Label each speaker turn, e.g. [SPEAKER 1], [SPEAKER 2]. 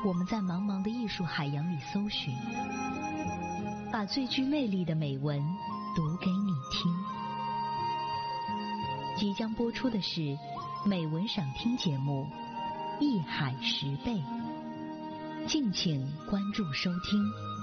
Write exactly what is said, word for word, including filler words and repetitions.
[SPEAKER 1] 我们在茫茫的艺术海洋里搜寻，把最具魅力的美文读给你听。即将播出的是美文赏听节目《艺海十倍》，敬请关注收听。